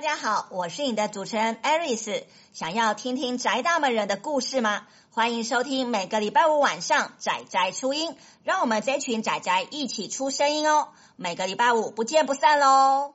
家好，我是你的主持人 Aris。想要听听宅大们人的故事吗？欢迎收听每个礼拜五晚上宅宅出音，让我们这群宅宅一起出声音哦。每个礼拜五不见不散咯。